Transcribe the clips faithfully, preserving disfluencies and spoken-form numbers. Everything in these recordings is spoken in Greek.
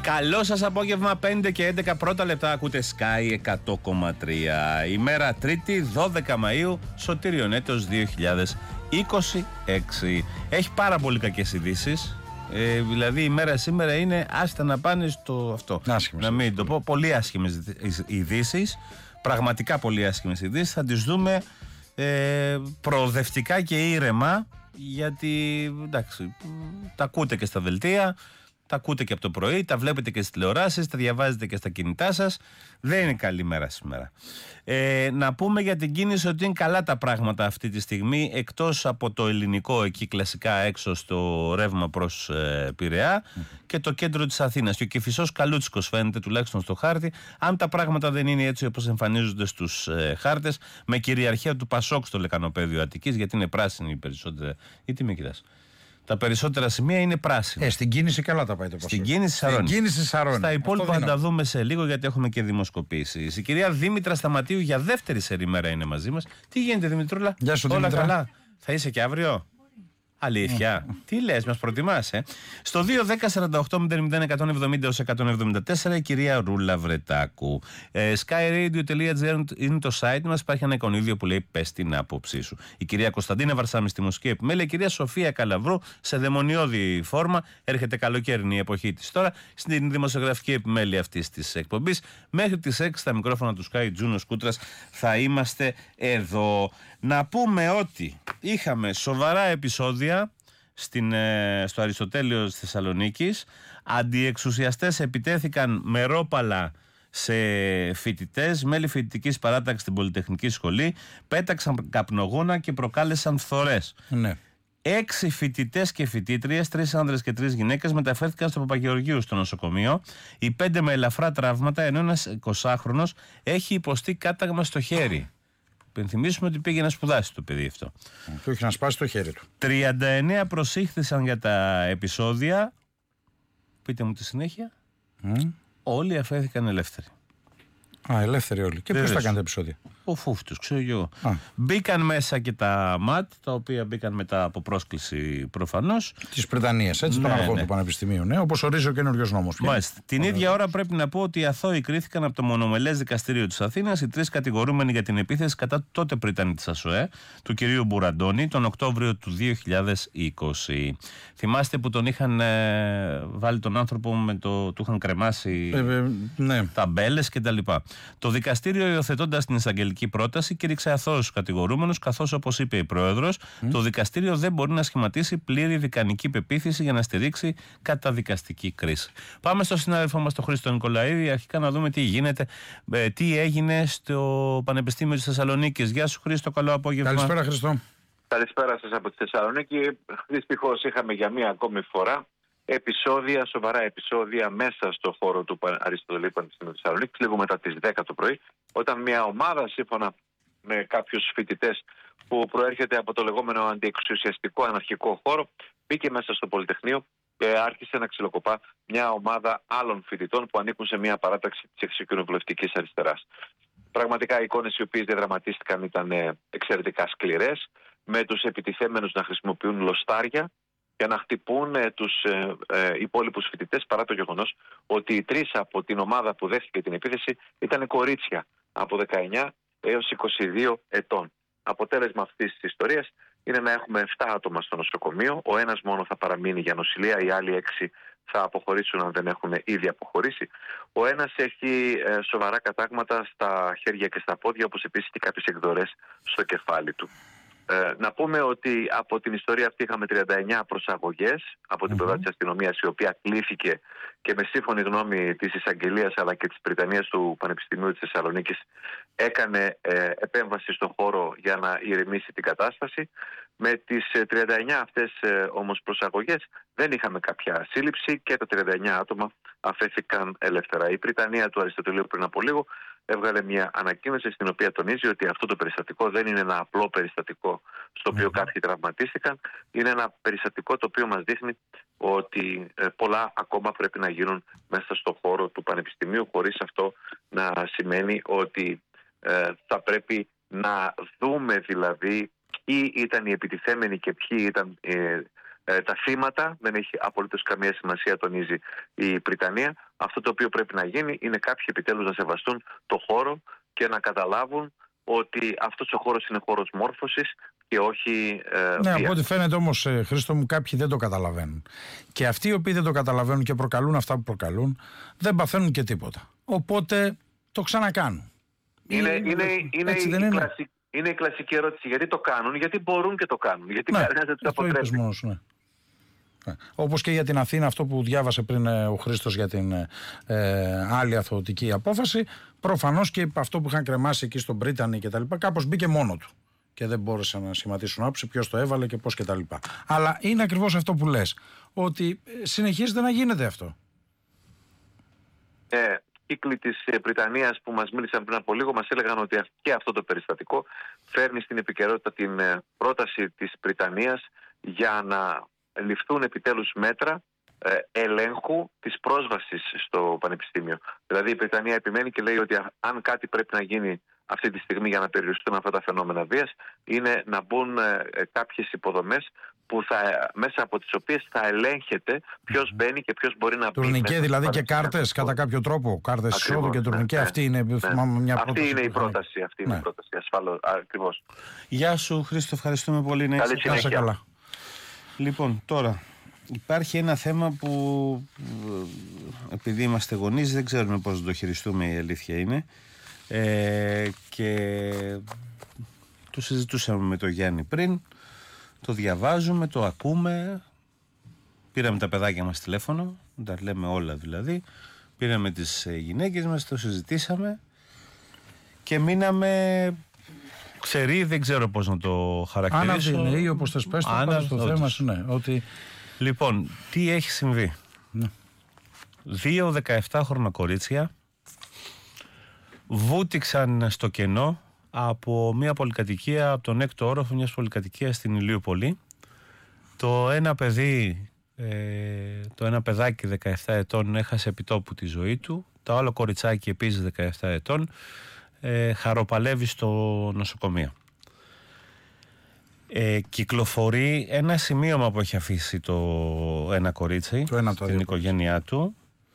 Καλό σας απόγευμα, πέντε και έντεκα πρώτα λεπτά, ακούτε Sky εκατό κόμμα τρία. Ημέρα Τρίτη, δώδεκα Μαΐου, Σωτήριον έτος δύο χιλιάδες είκοσι έξι. Έχει πάρα πολύ κακές ειδήσεις. Ε, δηλαδή η μέρα σήμερα είναι άστα να πάνε στο αυτό. Άσχημες. Να μην το πω. Πολύ άσχημες ειδήσεις. Πραγματικά πολύ άσχημες ειδήσεις. Θα τις δούμε ε, προοδευτικά και ήρεμα. Γιατί εντάξει, τα ακούτε και στα δελτία. Τα ακούτε και από το πρωί, τα βλέπετε και στις τηλεοράσεις, τα διαβάζετε και στα κινητά σας. Δεν είναι καλή μέρα σήμερα. Ε, να πούμε για την κίνηση ότι είναι καλά τα πράγματα αυτή τη στιγμή, εκτός από το ελληνικό εκεί κλασικά έξω στο ρεύμα προς ε, Πειραιά mm. και το κέντρο της Αθήνας. Και ο Κηφισός καλούτσικος φαίνεται τουλάχιστον στο χάρτη. Αν τα πράγματα δεν είναι έτσι όπως εμφανίζονται στους ε, χάρτες, με κυριαρχία του Πασόκ στο λεκανοπέδιο Αττικής, γιατί είναι πράσινη η περισσότερη. Ή τι με κοιτάς. Τα περισσότερα σημεία είναι πράσινα. Ε, στην κίνηση καλά τα πάει το Πασόκ. Στην κίνηση Σαρώνη. Στην κίνηση Σαρώνη. Στα υπόλοιπα θα τα δούμε σε λίγο, γιατί έχουμε και δημοσκοπήσεις. Η κυρία Δήμητρα Σταματίου για δεύτερη σερή μέρα είναι μαζί μας. Τι γίνεται, Δημητρούλα? Γεια σου, όλα Δήμητρα. Καλά? Θα είσαι και αύριο? Αλήθεια. Mm. Τι λες, μας προτιμάς, ε? Στο δύο δέκα σαράντα οκτώ μηδέν μηδέν εκατόν εβδομήντα εκατόν εβδομήντα τέσσερα η κυρία Ρούλα Βρετάκου. ε, skyradio τελεία gr είναι το site μας. Υπάρχει ένα εικονίδιο που λέει πες την άποψή σου. Η κυρία Κωνσταντίνα Βαρσάμι στη μουσική επιμέλεια. Η κυρία Σοφία Καλαβρού σε δαιμονιώδη φόρμα. Έρχεται καλοκαίρινη η εποχή της τώρα στην δημοσιογραφική επιμέλεια αυτής της εκπομπής. Μέχρι τις έξι στα μικρόφωνα του Sky Τζούνος Κούτρας θα είμαστε εδώ. Να πούμε ότι είχαμε σοβαρά επεισόδια στην, ε, στο Αριστοτέλειο της Θεσσαλονίκης. Αντιεξουσιαστές επιτέθηκαν με ρόπαλα σε φοιτητές, μέλη φοιτητικής παράταξης στην Πολυτεχνική Σχολή, πέταξαν καπνογόνα και προκάλεσαν φθορές. Ναι. Έξι φοιτητές και φοιτήτριες, τρεις άνδρες και τρεις γυναίκες, μεταφέρθηκαν στο Παπαγεωργίου στο νοσοκομείο. Οι πέντε με ελαφρά τραύματα, ενώ ένας εικοσάχρονος έχει υποστεί κάταγμα στο χέρι. Πενθυμίσουμε ότι πήγε να σπουδάσει το παιδί αυτό. Του είχε να σπάσει το χέρι του. τριάντα εννέα προσήχθησαν για τα επεισόδια. Πείτε μου τη συνέχεια. Mm. Όλοι αφέθηκαν ελεύθεροι. Α, ελεύθεροι όλοι. Και ποιος τα κάνει τα επεισόδια? Ο Φούφτος, ξέρω εγώ. Α. Μπήκαν μέσα και τα ΜΑΤ, τα οποία μπήκαν μετά από πρόσκληση προφανώς. Της Πρετανίας, έτσι, ναι, των αρχών ναι. του Πανεπιστημίου. Ναι, όπως ορίζει ο καινούριος νόμος. Μάλιστα. Την ίδια ώρα πρέπει να πω ότι οι αθώοι κρίθηκαν από το μονομελές δικαστήριο της Αθήνας. Οι τρεις κατηγορούμενοι για την επίθεση κατά τότε Πρίτανη της ΑΣΟΕ, του κυρίου Μπουραντώνη, τον Οκτώβριο του δύο χιλιάδες είκοσι. Θυμάστε που τον είχαν ε, βάλει τον άνθρωπο με το. Του είχαν κρεμάσει ε, ε, ναι. ταμπέλες κτλ. Το δικαστήριο, υιοθετώντας την εισαγγελική πρόταση, κήρυξε αθώους κατηγορούμενους, καθώς, όπως είπε η Πρόεδρος, mm. το δικαστήριο δεν μπορεί να σχηματίσει πλήρη δικανική πεποίθηση για να στηρίξει καταδικαστική κρίση. Πάμε στον συνάδελφό μας, τον Χρήστο Νικολαίδη, αρχικά να δούμε τι γίνεται, ε, τι έγινε στο Πανεπιστήμιο της Θεσσαλονίκης. Γεια σου, Χρήστο, καλό απόγευμα. Καλησπέρα, Χρήστο. Καλησπέρα σας από τη Θεσσαλονίκη. Δυστυχώς είχαμε για μία ακόμη φορά επεισόδια, σοβαρά επεισόδια μέσα στο χώρο του Αριστοτελείου Πανεπιστημίου Θεσσαλονίκης, λίγο μετά τις δέκα το πρωί, όταν μια ομάδα, σύμφωνα με κάποιους φοιτητές που προέρχεται από το λεγόμενο αντιεξουσιαστικό αναρχικό χώρο, μπήκε μέσα στο Πολυτεχνείο και άρχισε να ξυλοκοπά μια ομάδα άλλων φοιτητών που ανήκουν σε μια παράταξη της εξωκοινοβουλευτικής αριστεράς. Πραγματικά οι εικόνες οι οποίες διαδραματίστηκαν ήταν εξαιρετικά σκληρές, με τους επιτιθέμενους να χρησιμοποιούν λοστάρια για να χτυπούν ε, τους ε, ε, υπόλοιπους φοιτητές, παρά το γεγονός ότι οι τρεις από την ομάδα που δέχτηκε την επίθεση ήταν κορίτσια από δεκαεννιά έως είκοσι δύο ετών. Αποτέλεσμα αυτής της ιστορίας είναι να έχουμε επτά άτομα στο νοσοκομείο. Ο ένας μόνο θα παραμείνει για νοσηλεία, οι άλλοι έξι θα αποχωρήσουν αν δεν έχουν ήδη αποχωρήσει. Ο ένας έχει ε, σοβαρά κατάγματα στα χέρια και στα πόδια, όπως επίσης και κάποιες εκδορές στο κεφάλι του. Ε, να πούμε ότι από την ιστορία αυτή είχαμε τριάντα εννέα προσαγωγές από την πλευρά mm-hmm. της αστυνομίας, η οποία κλήθηκε και με σύμφωνη γνώμη της εισαγγελίας αλλά και της Πριτανείας του Πανεπιστημίου της Θεσσαλονίκης έκανε ε, επέμβαση στον χώρο για να ηρεμήσει την κατάσταση. Με τις ε, τριάντα εννέα αυτές ε, όμως προσαγωγές δεν είχαμε κάποια σύλληψη και τα τριάντα εννέα άτομα αφέθηκαν ελεύθερα. Η Πριτανεία του Αριστοτελείου πριν από λίγο έβγαλε μια ανακοίνωση στην οποία τονίζει ότι αυτό το περιστατικό δεν είναι ένα απλό περιστατικό στο οποίο mm. κάποιοι τραυματίστηκαν. Είναι ένα περιστατικό το οποίο μας δείχνει ότι ε, πολλά ακόμα πρέπει να γίνουν μέσα στον χώρο του Πανεπιστημίου, χωρίς αυτό να σημαίνει ότι ε, θα πρέπει να δούμε δηλαδή ποιοι ήταν οι επιτιθέμενοι και ποιοι ήταν ε, ε, τα θύματα, δεν έχει απολύτως καμία σημασία, τονίζει η Πριτανία. Αυτό το οποίο πρέπει να γίνει είναι κάποιοι επιτέλους να σεβαστούν το χώρο και να καταλάβουν ότι αυτός ο χώρος είναι χώρος μόρφωσης και όχι ε, ναι, βία. από ό,τι φαίνεται όμως, ε, Χρήστο μου, κάποιοι δεν το καταλαβαίνουν. Και αυτοί οι οποίοι δεν το καταλαβαίνουν και προκαλούν αυτά που προκαλούν, δεν παθαίνουν και τίποτα. Οπότε το ξανακάνουν. Είναι, είναι, είναι, η, είναι? κλασική, είναι η κλασική ερώτηση. Γιατί το κάνουν, γιατί μπορούν και το κάνουν. Γιατί ναι, κανένας δεν τους αποτρέπει. Μόνος, ναι. Ναι. Όπως και για την Αθήνα, αυτό που διάβασε πριν ε, ο Χρήστος για την ε, άλλη αθωωτική απόφαση, προφανώς και αυτό που είχαν κρεμάσει εκεί στον Πρίτανη και τα λοιπά, κάπως μπήκε μόνο του. Και δεν μπόρεσαν να σχηματίσουν άποψη ποιος το έβαλε και πώς και τα λοιπά. Αλλά είναι ακριβώς αυτό που λες, ότι συνεχίζεται να γίνεται αυτό. Ε, κύκλοι της Βρυτανίας που μας μίλησαν πριν από λίγο μας έλεγαν ότι και αυτό το περιστατικό φέρνει στην επικαιρότητα την πρόταση της Βρυτανίας για να ληφθούν επιτέλους μέτρα ε, ελέγχου της πρόσβασης στο πανεπιστήμιο. Δηλαδή η Βρυτανία επιμένει και λέει ότι αν κάτι πρέπει να γίνει αυτή τη στιγμή για να περιοριστούν αυτά τα φαινόμενα βίας, είναι να μπουν ε, κάποιες υποδομές που θα, μέσα από τις οποίες θα ελέγχεται ποιος μπαίνει και ποιος μπορεί να μπει. Τουρνικέ δηλαδή και κάρτες κατά κάποιο τρόπο, κάρτες εισόδου και τουρνικέ, ναι, αυτή είναι, ναι, μια αυτή πρόταση. Είναι η πρόταση, αυτή είναι ναι. η πρόταση, ασφαλώς, ακριβώς. Γεια σου Χρήστο, ευχαριστούμε πολύ. Να Καλή συνέχεια. Καλά. Λοιπόν, τώρα υπάρχει ένα θέμα που επειδή είμαστε γονείς δεν ξέρουμε πώς να το χειριστούμε, η αλήθεια είναι. Ε, και το συζητούσαμε με τον Γιάννη πριν, το διαβάζουμε, το ακούμε, πήραμε τα παιδάκια μας τηλέφωνο, τα λέμε όλα δηλαδή, πήραμε τις γυναίκες μας, το συζητήσαμε και μείναμε ξεροί, δεν ξέρω πώς να το χαρακτηρίσω. Άναυδη ή όπως θες πες το, πάνω στο θέμα σου, ναι, ότι... Λοιπόν, τι έχει συμβεί. Ναι. Δύο δεκαεπτάχρονα κορίτσια βούτυξαν στο κενό από μια πολυκατοικία, από τον έκτο όροφο μιας πολυκατοικίας στην Ηλιούπολη. Το ένα παιδί, ε, το ένα παιδάκι δεκαεπτά ετών έχασε επιτόπου τη ζωή του. Το άλλο κοριτσάκι επίσης δεκαεπτά ετών ε, χαροπαλεύει στο νοσοκομείο. Ε, κυκλοφορεί ένα σημείωμα που έχει αφήσει το ένα κορίτσι το ένα, στην οικογένειά του,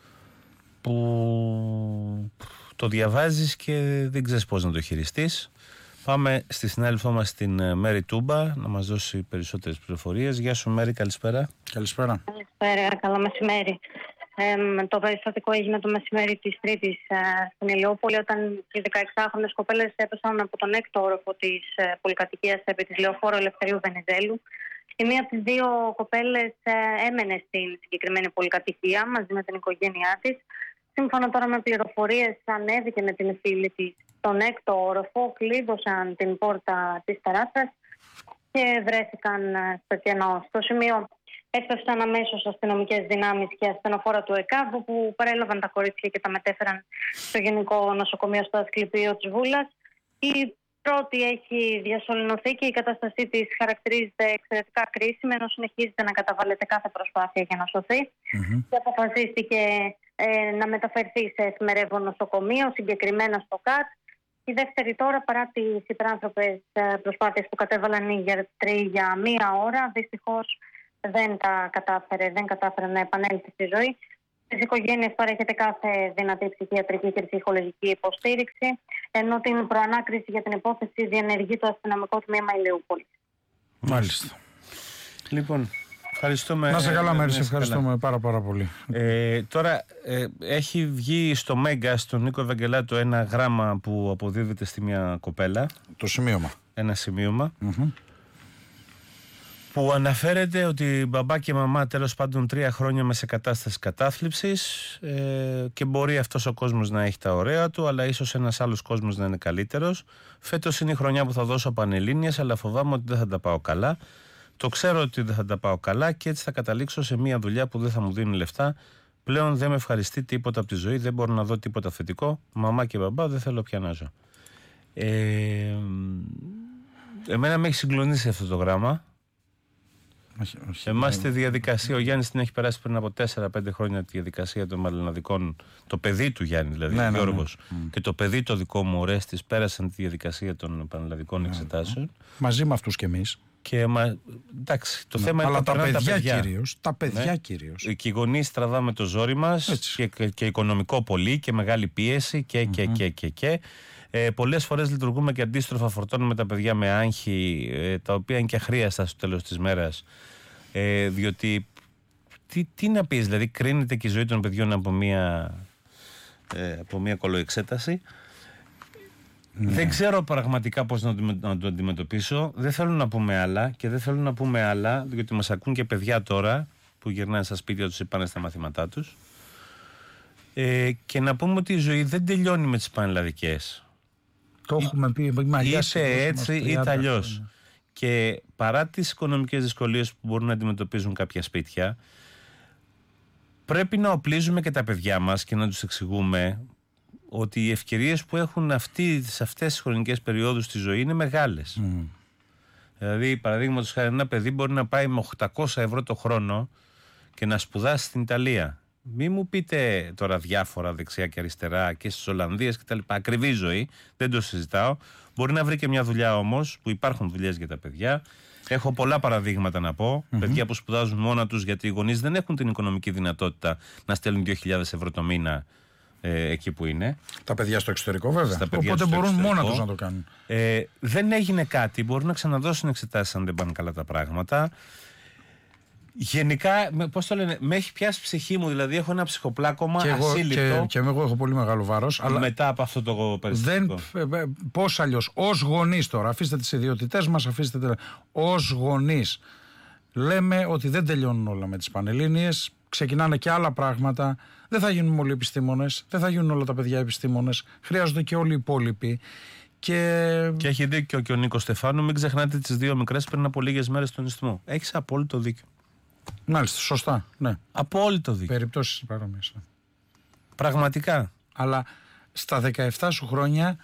που το διαβάζεις και δεν ξέρεις πώς να το χειριστείς. Πάμε στη συνάδελφό μας την Μέρη Τούμπα να μας δώσει περισσότερες πληροφορίες. Γεια σου Μέρη, καλησπέρα. Καλησπέρα. Καλησπέρα, καλό μεσημέρι. Ε, το περιστατικό έγινε το μεσημέρι της Τρίτης ε, στην Ηλιούπολη, όταν οι δεκαεπτάχρονες κοπέλες έπεσαν από τον έκτο όροφο της ε, πολυκατοικίας επί της Λεωφόρου Ελευθερίου Βενιζέλου. Η μία από τις δύο κοπέλες ε, έμενε στην συγκεκριμένη πολυκατοικία μαζί με την οικογένειά της. Σύμφωνα τώρα με πληροφορίες, ανέβηκε με την φίλη της στον έκτο όροφο, κλείδωσαν την πόρτα της ταράτρας και βρέθηκαν στο κενό. Στο σημείο έφτασαν αμέσως αστυνομικές δυνάμεις και ασθενοφόρα του ΕΚΑΒ, που παρέλαβαν τα κορίτσια και τα μετέφεραν στο Γενικό Νοσοκομείο στο Ασκληπείο της Βούλας. Η πρώτη έχει διασωληνωθεί και η κατάστασή της χαρακτηρίζεται εξαιρετικά κρίσιμη, ενώ συνεχίζεται να καταβάλλεται κάθε προσπάθεια για να σωθεί. Mm-hmm. Και αποφασίστηκε ε, να μεταφερθεί σε εφημερεύον νοσοκομείο, συγκεκριμένα στο ΚΑΤ. Η δεύτερη τώρα, παρά τις υπεράνθρωπες προσπάθειες που κατέβαλαν οι γιατροί για μία ώρα, δυστυχώς δεν τα κατάφερε, δεν κατάφερε να επανέλθει στη ζωή. Στις οικογένειες παρέχεται κάθε δυνατή ψυχιατρική και ψυχολογική υποστήριξη, ενώ την προανάκριση για την υπόθεση διενεργεί το αστυνομικό τμήμα Ηλιούπολης. Μάλιστα. Λοιπόν, ευχαριστούμε. Να σε καλά, Μέρη, σε ευχαριστούμε πάρα πάρα πολύ. Ε, τώρα ε, έχει βγει στο Μέγκα, στον Νίκο Ευαγγελάτο, ένα γράμμα που αποδίδεται στη μια κοπέλα. Το σημείωμα. Ένα σημείωμα. Mm-hmm. Που αναφέρεται ότι μπαμπά και μαμά τέλος πάντων τρία χρόνια με σε κατάσταση κατάθλιψης ε, και μπορεί αυτός ο κόσμος να έχει τα ωραία του, αλλά ίσως ένας άλλος κόσμος να είναι καλύτερος. Φέτος είναι η χρονιά που θα δώσω πανελλήνιες, αλλά φοβάμαι ότι δεν θα τα πάω καλά. Το ξέρω ότι δεν θα τα πάω καλά και έτσι θα καταλήξω σε μια δουλειά που δεν θα μου δίνει λεφτά. Πλέον δεν με ευχαριστεί τίποτα από τη ζωή, δεν μπορώ να δω τίποτα θετικό. Μαμά και μπαμπά δεν θέλω πια να ζω. Ε, εμένα με έχει συγκλονίσει αυτό το γράμμα. Εμάς τη διαδικασία, ο Γιάννης την έχει περάσει πριν από τέσσερα πέντε χρόνια, τη διαδικασία των πανελλαδικών. Το παιδί του Γιάννη, δηλαδή, ναι, ο Γιώργος, ναι, ναι. Και το παιδί το δικό μου, ο Ρέστης, πέρασαν τη διαδικασία των πανελλαδικών, ναι, εξετάσεων. Μαζί με αυτούς κι εμείς. Και, μα, εντάξει, το ναι, θέμα αλλά είναι τα παιδιά, τα παιδιά κυρίως. Τα παιδιά ναι. κυρίως. Και οι γονείς τραβάμε το ζόρι μας και, και, και οικονομικό πολύ και μεγάλη πίεση και, mm-hmm. και, και, και, και. Ε, πολλές φορές λειτουργούμε και αντίστροφα, φορτώνουμε τα παιδιά με άγχη, ε, τα οποία είναι και αχρίαστα στο τέλος της μέρας. Ε, διότι, τι, τι να πεις, δηλαδή κρίνεται και η ζωή των παιδιών από μια, ε, από μια κολοεξέταση. Ναι. Δεν ξέρω πραγματικά πώς να, να το αντιμετωπίσω. Δεν θέλω να πούμε άλλα και δεν θέλω να πούμε άλλα, διότι μας ακούν και παιδιά τώρα που γυρνάνε στα σπίτια τους ή πάνε στα μαθήματά τους. Ε, και να πούμε ότι η ζωή δεν τελειώνει με τις πανελλαδικές. Το έχουμε πει, είτε έτσι είτε αλλιώς. Και παρά τις οικονομικές δυσκολίες που μπορούν να αντιμετωπίζουν κάποια σπίτια, πρέπει να οπλίζουμε και τα παιδιά μας και να τους εξηγούμε ότι οι ευκαιρίες που έχουν αυτοί, σε αυτές τις χρονικές περιόδους στη ζωή είναι μεγάλες. Mm. Δηλαδή, παραδείγματος χάρη, ένα παιδί μπορεί να πάει με οκτακόσια ευρώ το χρόνο και να σπουδάσει στην Ιταλία. Μη μου πείτε τώρα διάφορα δεξιά και αριστερά και στις Ολλανδίες κτλ. Ακριβή ζωή, δεν το συζητάω. Μπορεί να βρει και μια δουλειά όμως, που υπάρχουν δουλειές για τα παιδιά. Έχω πολλά παραδείγματα να πω. Mm-hmm. Παιδιά που σπουδάζουν μόνα τους γιατί οι γονείς δεν έχουν την οικονομική δυνατότητα να στέλνουν δύο χιλιάδες ευρώ το μήνα ε, εκεί που είναι. Τα παιδιά στο εξωτερικό, βέβαια. Οπότε μπορούν μόνα τους να το κάνουν. Ε, δεν έγινε κάτι. Μπορούν να ξαναδώσουν εξετάσεις αν δεν πάνε καλά τα πράγματα. Γενικά, πώς το λένε, με έχει πιάσει ψυχή μου. Δηλαδή, έχω ένα ψυχοπλάκωμα και εγώ, ασύλληπτο. Και, και εγώ έχω πολύ μεγάλο βάρος. Αλλά μετά από αυτό το περιστατικό. Πώς αλλιώς, ως γονείς τώρα, αφήστε τις ιδιότητές μας, αφήστε τα. Ως γονείς, λέμε ότι δεν τελειώνουν όλα με τις Πανελλήνιες. Ξεκινάνε και άλλα πράγματα. Δεν θα γίνουν όλοι επιστήμονες. Δεν θα γίνουν όλα τα παιδιά επιστήμονες. Χρειάζονται και όλοι οι υπόλοιποι. Και... και έχει δίκιο και ο Νίκος Στεφάνου. Μην ξεχνάτε τις δύο μικρές πριν από λίγες μέρες στον Ισθμό. Έχεις απόλυτο δίκιο. Μάλιστα, σωστά. Ναι. Απόλυτο δίκιο. Περιπτώσεις παρόμοιες. Πραγματικά. Αλλά στα δεκαεπτά σου χρόνια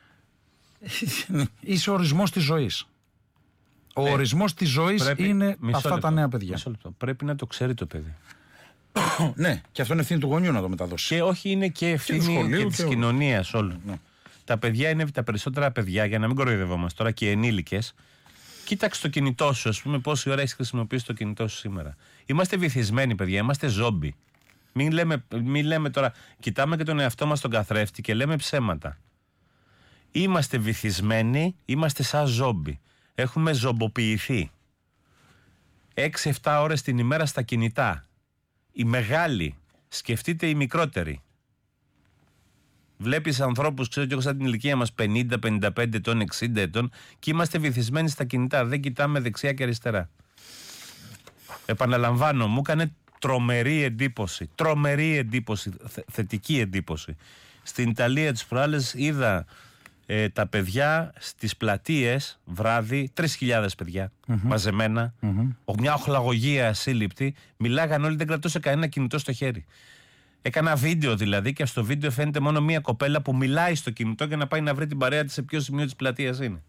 είσαι ο ορισμός της ζωής. Ο ναι. ορισμός της ζωής πρέπει... είναι αυτά λεπτό. Τα νέα παιδιά. Πρέπει να το ξέρει το παιδί. Ναι, και αυτό είναι ευθύνη του γονιού να το μεταδώσει. Και όχι, είναι και ευθύνη και, και της κοινωνίας όλων. Ναι. Τα παιδιά είναι τα περισσότερα παιδιά, για να μην κοροϊδευόμαστε τώρα, και οι ενήλικες. Κοίταξε το κινητό σου, ας πούμε, πόση ώρα έχεις χρησιμοποιήσει το κινητό σου σήμερα. Είμαστε βυθισμένοι, παιδιά, είμαστε ζόμπι. Μην λέμε, μην λέμε τώρα, κοιτάμε και τον εαυτό μας στον καθρέφτη και λέμε ψέματα. Είμαστε βυθισμένοι, είμαστε σαν ζόμπι. Έχουμε ζομποποιηθεί. έξι εφτά ώρες την ημέρα στα κινητά. Οι μεγάλοι, σκεφτείτε οι μικρότεροι. Βλέπεις ανθρώπους, ξέρω και εγώ σαν την ηλικία μας, πενήντα, πενήντα πέντε ετών, εξήντα ετών, και είμαστε βυθισμένοι στα κινητά. Δεν κοιτάμε δεξιά και αριστερά. Επαναλαμβάνω, μου έκανε τρομερή εντύπωση. Τρομερή εντύπωση, θε, θετική εντύπωση. Στην Ιταλία τις προάλλες είδα ε, τα παιδιά στις πλατείες βράδυ, τρεις χιλιάδες παιδιά mm-hmm. μαζεμένα, mm-hmm. μια οχλαγωγία ασύλληπτη. Μιλάγαν όλοι, δεν κρατούσε κανένα κινητό στο χέρι. Έκανα βίντεο δηλαδή και στο βίντεο φαίνεται μόνο μία κοπέλα που μιλάει στο κινητό για να πάει να βρει την παρέα της σε ποιο σημείο της πλατείας είναι.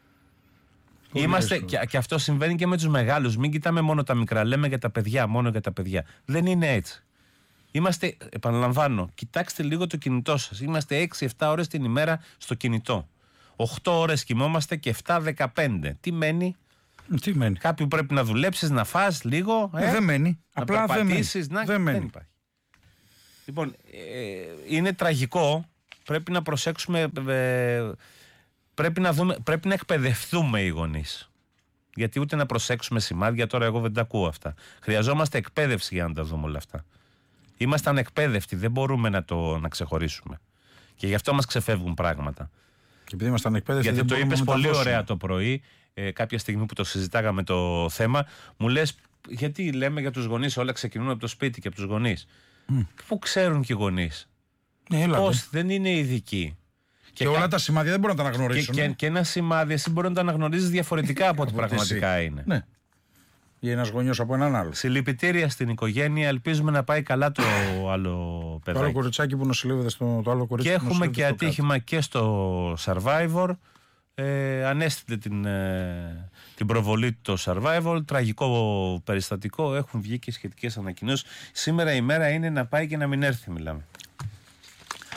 Πολύ Είμαστε, και, και αυτό συμβαίνει και με τους μεγάλους. Μην κοιτάμε μόνο τα μικρά, λέμε για τα παιδιά, μόνο για τα παιδιά. Δεν είναι έτσι. Είμαστε, επαναλαμβάνω, κοιτάξτε λίγο το κινητό σας. Είμαστε έξι εφτά ώρες την ημέρα στο κινητό. οκτώ ώρες κοιμόμαστε και επτά δεκαπέντε. Τι μένει? Τι μένει? Κάποιου πρέπει να δουλέψεις, να φας λίγο. Ε, ε, δεν μένει. Να Απλά περπατήσεις, δεν να... δεν μένει. Δεν υπάρχει. Λοιπόν, ε, είναι τραγικό. Πρέπει να προσέξουμε, ε, πρέπει, να δούμε, πρέπει να εκπαιδευτούμε οι γονείς. Γιατί ούτε να προσέξουμε σημάδια, τώρα εγώ δεν τα ακούω αυτά. Χρειαζόμαστε εκπαίδευση για να τα δούμε όλα αυτά. Είμαστε ανεκπαίδευτοι, δεν μπορούμε να το να ξεχωρίσουμε. Και γι' αυτό μας ξεφεύγουν πράγματα. Και επειδή είμαστε ανεκπαίδευτοι, γιατί δεν το είπες πολύ δώσουμε. Ωραία το πρωί, ε, κάποια στιγμή που το συζητάγαμε το θέμα, μου λες, γιατί λέμε για τους γονείς, όλα ξεκινούν από το σπίτι και από τους γονείς. Mm. Πού ξέρουν και οι γονείς? Ναι, πώς, δεν είναι ειδικοί. Και, και όλα κα... τα σημάδια δεν μπορούν να τα αναγνωρίσουν. Και, και, και ένα σημάδι εσύ μπορεί να το αναγνωρίζεις διαφορετικά από ό,τι πραγματικά εσύ. Είναι. Ναι. Ή ένας γονιός από έναν άλλο. Συλληπιτήρια στην οικογένεια. Ελπίζουμε να πάει καλά το άλλο παιδάκι. Το άλλο κοριτσάκι που νοσηλεύεται στο το άλλο κορίτσι. Και έχουμε και ατύχημα κάτω. Και στο Survivor. Ε, ανέστητε την, ε, την προβολή του το Survivor. Τραγικό περιστατικό. Έχουν βγει και σχετικές ανακοινώσεις. Σήμερα η μέρα είναι να πάει και να μην έρθει, μιλάμε.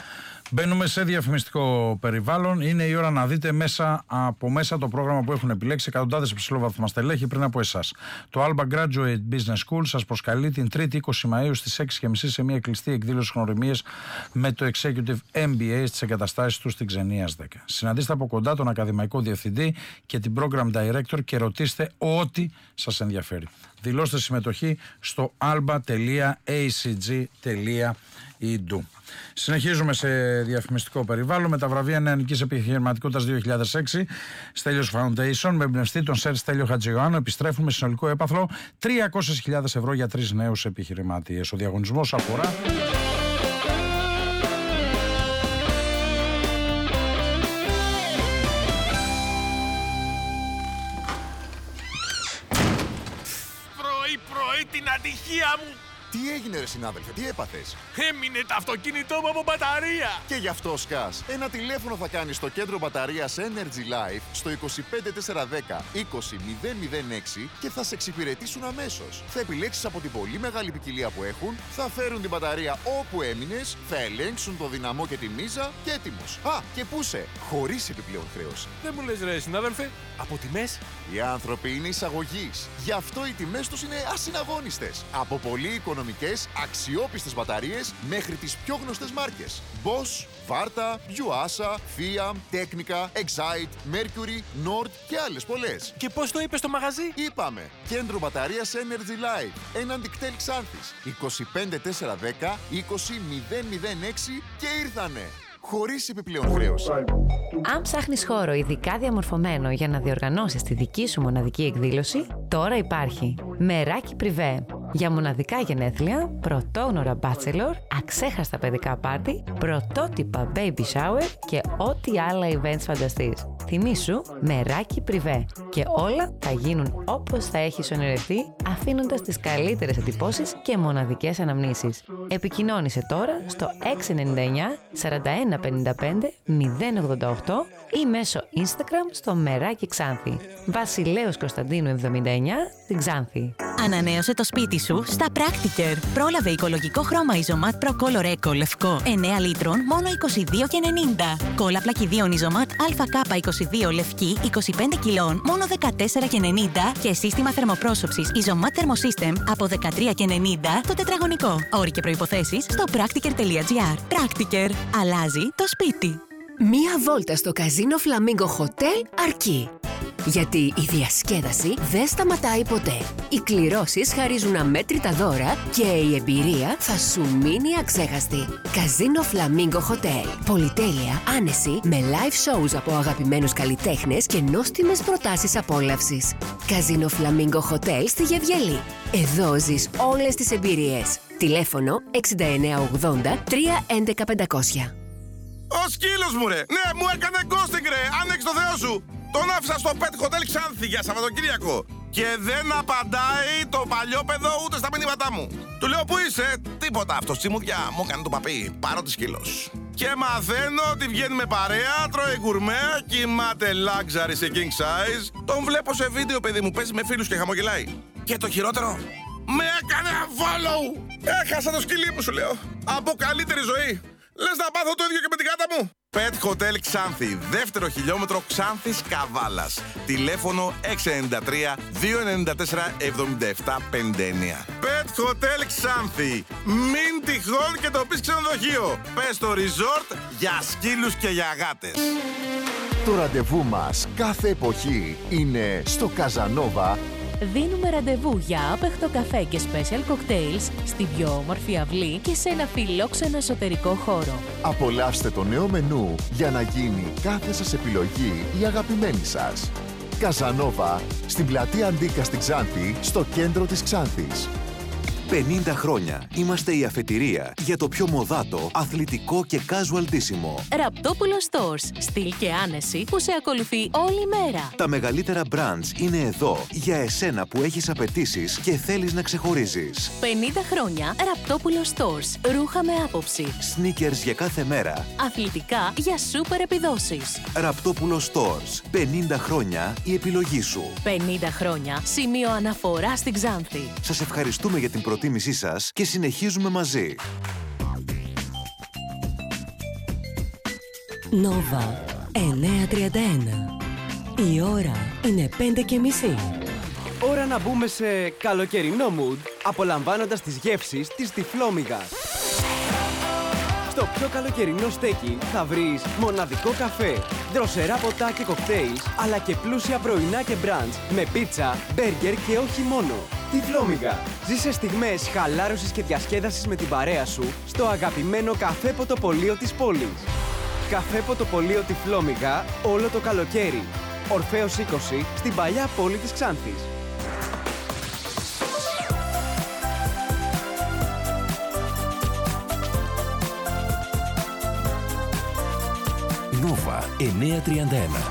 Μπαίνουμε σε διαφημιστικό περιβάλλον. Είναι η ώρα να δείτε μέσα από μέσα το πρόγραμμα που έχουν επιλέξει εκατοντάδες υψηλόβαθμα στελέχη πριν από εσάς. Το Alba Graduate Business School σας προσκαλεί την Τρίτη είκοσι Μαΐου στις έξι και μισή σε μια κλειστή εκδήλωση γνωριμίες με το Executive εμ μπι έι στις εγκαταστάσεις του στην Ξενίας δέκα. Συναντήστε από κοντά τον ακαδημαϊκό διευθυντή και την Program Director και ρωτήστε ό,τι σας ενδιαφέρει. Δηλώστε συμμετοχή στο alba τελεία a c g τελεία e d u. Συνεχίζουμε σε διαφημιστικό περιβάλλον με τα βραβεία Νεανικής Επιχειρηματικότητας δύο χιλιάδες έξι Στέλιος Foundation με εμπνευστή τον Σερ Στέλιο Χατζιωάννου επιστρέφουν με συνολικό έπαθλο τριακόσιες χιλιάδες ευρώ για τρεις νέους επιχειρηματίες. Ο διαγωνισμός αφορά πρωί-πρωί την ατυχία μου. Τι έγινε ρε συνάδελφε, τι έπαθες? Έμεινε το αυτοκίνητό μου από μπαταρία. Και γι' αυτό σκάς. Ένα τηλέφωνο θα κάνεις στο κέντρο μπαταρίας Energy Life στο είκοσι πέντε τετρακόσια δέκα είκοσι μηδέν μηδέν έξι και θα σε εξυπηρετήσουν αμέσως. Θα επιλέξεις από την πολύ μεγάλη ποικιλία που έχουν, θα φέρουν την μπαταρία όπου έμεινες, θα ελέγξουν το δυναμό και τη μίζα και έτοιμος. Α, και πού σε, χωρίς επιπλέον χρέωση. Δεν μου λες ρε συνάδελφε, από τιμές? Οι άνθρωποι είναι εισαγωγής. Γι' αυτό οι τιμές τους είναι ασυναγώνιστες. Από πολύ οικονομικές, αξιόπιστες μπαταρίες μέχρι τις πιο γνωστές μάρκες. Bosch, Varta, Yuasa, Fiat, Technica, Excite, Mercury, Nord και άλλες πολλές. Και πώς το είπες στο μαγαζί? Είπαμε, κέντρο μπαταρίας Energy Life, έναν δικτέλ Ξάνθης, είκοσι πέντε τετρακόσια δέκα είκοσι μηδέν μηδέν έξι και ήρθανε. Χωρίς επιπλέον χρέωση. Αν ψάχνεις χώρο ειδικά διαμορφωμένο για να διοργανώσεις τη δική σου μοναδική εκδήλωση, τώρα υπάρχει Μεράκι Privé. Για μοναδικά γενέθλια, πρωτόγνωρα bachelor, αξέχαστα παιδικά πάρτι, πρωτότυπα baby shower και ό,τι άλλα events φανταστείς. Θυμήσου Μεράκι Privé και όλα θα γίνουν όπως θα έχεις ονειρευτεί, αφήνοντας τις καλύτερες εντυπώσεις και μοναδικές αναμνήσεις. Επικοινώνησε τώρα στο έξι εννιά εννιά σαράντα ένα πενήντα πέντε μηδέν ογδόντα οκτώ ή μέσω Instagram στο Μεράκι Ξάνθη. Βασιλέως Κωνσταντίνου εβδομήντα εννιά στην Ξάνθη. Ανανέωσε το σπίτι σου στα Practiker. Πρόλαβε οικολογικό χρώμα Isomat Pro Color Eco λευκό εννέα λίτρων μόνο είκοσι δύο και ενενήντα. Κόλλα πλακιδίων Isomat έι κέι είκοσι δύο λευκή είκοσι πέντε κιλών μόνο δεκατέσσερα και ενενήντα και σύστημα θερμοπρόσωψης Isomat Thermosystem από δεκατρία και ενενήντα το τετραγωνικό. Όροι και προϋποθέσεις στο practiker τελεία gr. Practiker. Αλλάζει το σπίτι. Μία βόλτα στο Καζίνο Φλαμίγκο Χοτέλ αρκεί. Γιατί η διασκέδαση δεν σταματάει ποτέ. Οι κληρώσεις χαρίζουν αμέτρητα δώρα και η εμπειρία θα σου μείνει αξέχαστη. Καζίνο Φλαμίγκο Χοτέλ. Πολυτέλεια, άνεση, με live shows από αγαπημένους καλλιτέχνες και νόστιμες προτάσεις απόλαυσης. Καζίνο Φλαμίγκο Χοτέλ στη Γεβγελή. Εδώ ζεις όλες τις εμπειρίες. Τηλέφωνο εξήντα εννέα ογδόντα τρία έντεκα πεντακόσια. Ο σκύλος μου ρε! Ναι, μου έκανε ghosting ρε! Άνοιξε το Θεό σου! Τον άφησα στο Pet Hotel Ξάνθη για Σαββατοκύριακο και δεν απαντάει το παλιόπαιδο ούτε στα μηνύματά μου. Του λέω πού είσαι? Τίποτα, αυτό τσιμουδιά μου έκανε το παπί. Πάρω τη σκύλος. Και μαθαίνω ότι βγαίνει με παρέα, τρώει γκουρμέ, κοιμάται luxury σε king size. Τον βλέπω σε βίντεο, παιδί μου, παίζει με φίλους και χαμογελάει. Και το χειρότερο, με έκανε follow! Έχασα το σκυλί μου, σου λέω. Από καλύτερη ζωή. Λες να πάθω το ίδιο και με την γάτα μου. Pet Hotel Ξάνθη, δεύτερο χιλιόμετρο Ξάνθης Καβάλας. Τηλέφωνο έξι εννιά τρία δύο εννιά τέσσερα εβδομήντα επτά πενήντα εννιά. Pet Hotel Ξάνθη. Μην τυχόν και το πεις ξενοδοχείο. Πες το resort για σκύλους και για γάτες. Το ραντεβού μας κάθε εποχή είναι στο Καζανόβα. Δίνουμε ραντεβού για άπεχτο καφέ και special cocktails στην πιο όμορφη αυλή και σε ένα φιλόξενο εσωτερικό χώρο. Απολαύστε το νέο μενού για να γίνει κάθε σας επιλογή η αγαπημένη σας. Καζανόβα, στην πλατεία Αντίκα στην Ξάνθη, στο κέντρο της Ξάνθης. πενήντα χρόνια είμαστε η αφετηρία για το πιο μοδάτο, αθλητικό και casual ντύσιμο. Ραπτόπουλο Stores. Στυλ και άνεση που σε ακολουθεί όλη μέρα. Τα μεγαλύτερα brands είναι εδώ για εσένα που έχεις απαιτήσεις και θέλεις να ξεχωρίζεις. πενήντα χρόνια Ραπτόπουλο Stores. Ρούχα με άποψη. Sneakers για κάθε μέρα. Αθλητικά για σούπερ επιδόσεις. Ραπτόπουλο Stores. πενήντα χρόνια η επιλογή σου. πενήντα χρόνια σημείο αναφορά στην Ξάνθη. Σας ευχαριστούμε για την προτίμησή σας και συνεχίζουμε μαζί. Νόβα εννιακόσια τριάντα ένα. Η ώρα είναι πέντε και μισή. Ώρα να μπούμε σε καλοκαιρινό mood, απολαμβάνοντας τις γεύσεις της Τυφλόμυγας. Στο πιο καλοκαιρινό στέκι θα βρεις μοναδικό καφέ, δροσερά ποτά και κοκτέιλ, αλλά και πλούσια πρωινά και μπραντς με πίτσα, μπέργκερ και όχι μόνο. Τυφλόμυγα. Ζήσε στιγμές χαλάρωσης και διασκέδασης με την παρέα σου στο αγαπημένο καφέ ποτοπολείο της πόλης. Καφέ ποτοπολείο Τυφλόμυγα όλο το καλοκαίρι. Ορφέως είκοσι στην παλιά πόλη της Ξάνθης. Νόβα εννιακόσια τριάντα ένα.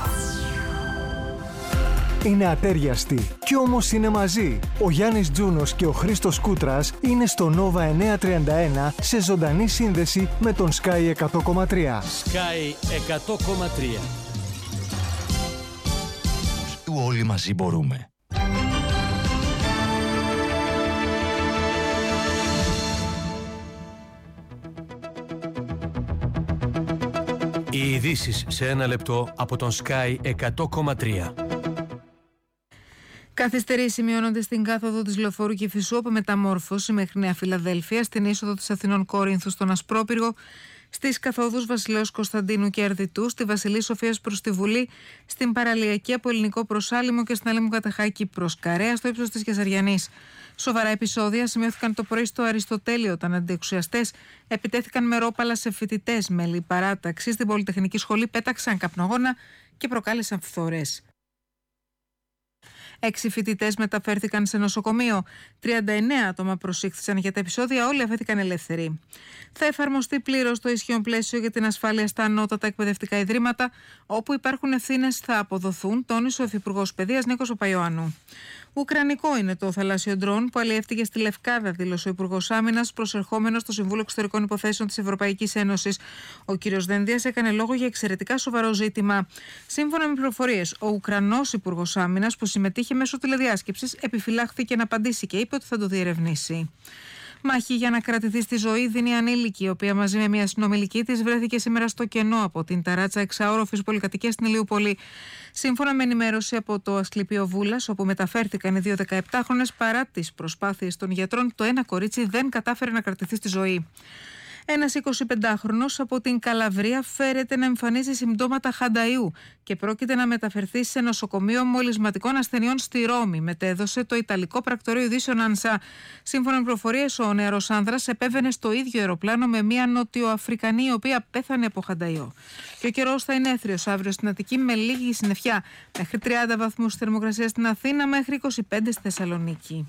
Είναι ατέριαστοι κι όμως είναι μαζί. Ο Γιάννης Τζούνος και ο Χρήστος Κούτρας είναι στο Νόβα εννιακόσια τριάντα ένα σε ζωντανή σύνδεση με τον Sky εκατό κόμμα τρία. Sky εκατό κόμμα τρία. Όλοι μαζί μπορούμε. Οι ειδήσεις σε ένα λεπτό από τον Sky εκατό κόμμα τρία. Καθυστερήσεις σημειώνονται στην κάθοδο της Λεωφόρου Κηφισού από μεταμόρφωση μέχρι Νέα Φιλαδέλφια, στην είσοδο της Αθηνών Κόρινθου στον Ασπρόπυργο, στις καθόδους Βασιλέως Κωνσταντίνου και Αρδιτού, στη Βασιλής Σοφίας προς τη Βουλή, στην Παραλιακή από Ελληνικό προς Άλυμο και στην Άλυμο Καταχάκη προς Καρέα, στο ύψος της Κεσαριανής. Σοβαρά επεισόδια σημειώθηκαν το πρωί στο Αριστοτέλειο, όταν αντιεξουσιαστές επιτέθηκαν με ρόπαλα σε φοιτητές. Μέλη παράταξη στην Πολυτεχνική Σχολή πέταξαν καπνογόνα και προκάλεσαν φθορές. Έξι φοιτητές μεταφέρθηκαν σε νοσοκομείο. τριάντα εννέα άτομα προσήχθησαν για τα επεισόδια, όλοι αφέθηκαν ελεύθεροι. Θα εφαρμοστεί πλήρως το ισχύον πλαίσιο για την ασφάλεια στα ανώτατα εκπαιδευτικά ιδρύματα, όπου υπάρχουν ευθύνες θα αποδοθούν, τόνισε ο Υφυπουργός Παιδείας Νίκος Παπαϊωάννου. Ουκρανικό είναι το θαλάσσιο ντρόν που αλλιεύτηκε στη Λευκάδα, δήλωσε ο Υπουργός Άμυνας, προσερχόμενος στο Συμβούλιο Εξωτερικών Υποθέσεων της Ευρωπαϊκής Ένωσης. Ο κ. Δένδιας έκανε λόγο για εξαιρετικά σοβαρό ζήτημα. Σύμφωνα με πληροφορίες, ο Ουκρανός Υπουργός Άμυνας, που συμμετείχε μέσω τηλεδιάσκεψης, επιφυλάχθηκε να απαντήσει και είπε ότι θα το διερευνήσει. Μάχη για να κρατηθεί στη ζωή δίνει ανήλικη, η οποία μαζί με μια συνομιλική της βρέθηκε σήμερα στο κενό από την ταράτσα εξαόροφης πολυκατοικίας στην Ηλιούπολη. Σύμφωνα με ενημέρωση από το Ασκληπείο Βούλας, όπου μεταφέρθηκαν οι δύο δεκαεπτάχρονες, παρά τις προσπάθειες των γιατρών, το ένα κορίτσι δεν κατάφερε να κρατηθεί στη ζωή. Ένας εικοσιπεντάχρονος από την Καλαβρία φέρεται να εμφανίζει συμπτώματα χανταϊού και πρόκειται να μεταφερθεί σε νοσοκομείο μολυσματικών ασθενειών στη Ρώμη, μετέδωσε το Ιταλικό Πρακτορείο Ειδήσεων Άνσα. Σύμφωνα με πληροφορίες, ο νεαρός άνδρας επέβαινε στο ίδιο αεροπλάνο με μια Νοτιοαφρικανή, η οποία πέθανε από χανταϊό. Και ο καιρός θα είναι έθριος αύριο στην Αττική με λίγη συννεφιά, μέχρι τριάντα βαθμούς θερμοκρασία στην Αθήνα, μέχρι είκοσι πέντε στη Θεσσαλονίκη.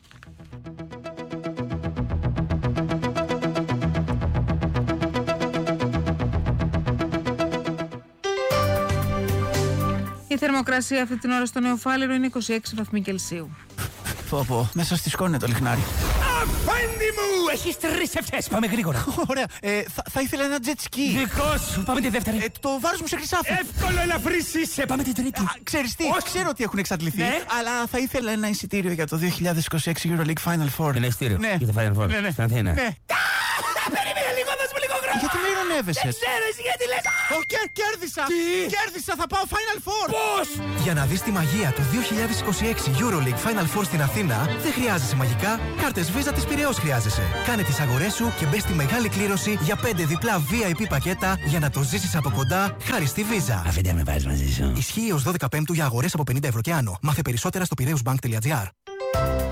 Η θερμοκρασία αυτή την ώρα στο Νεοφάλιρο είναι είκοσι έξι βαθμοί Κελσίου. Πω πω, μέσα στη σκόνη το λιχνάρι. Αφέντη μου! Έχεις τρεις ευχές, πάμε γρήγορα. Ωραία, ε, θα, θα ήθελα ένα jet ski. Δικό σου, πάμε τη δεύτερη. Ε, το βάρος μου σε χρυσάφι. Εύκολο, ελαφρύς είσαι, πάμε την τρίτη. Α, ξέρεις τι, Όχι. ξέρω ότι έχουν εξαντληθεί, Ναι. αλλά θα ήθελα ένα εισιτήριο για το δύο χιλιάδες είκοσι έξι EuroLeague Final Four. Ένα εισιτήριο Ναι. για το Final Four Ναι, ναι. στην Αθήνα. Ναι. Περίμενε λίγο, δώσ' μου λίγο χρόνο. Γιατί με ειρωνεύεσαι. Δεν ξέρω εσύ γιατί λες. Ω, κέρ- κέρδισα! Τι? Κέρδισα, θα πάω Final Four! Πώς? Για να δεις τη μαγεία του δύο χιλιάδες είκοσι έξι EuroLeague Final Four στην Αθήνα, δεν χρειάζεσαι μαγικά, κάρτες Visa της Πειραιώς χρειάζεσαι. Κάνε τις αγορές σου και μπες στη μεγάλη κλήρωση για πέντε διπλά βι άι πι πακέτα για να το ζήσεις από κοντά χάρη στη Visa. Αφέντη με βάζεις μαζί σου. Ισχύει ως δώδεκα Πέμπτου για αγορές από πενήντα ευρώ και άνω. Μάθε περισσότερα στο πειραιώς μπανκ τελεία τζι άρ.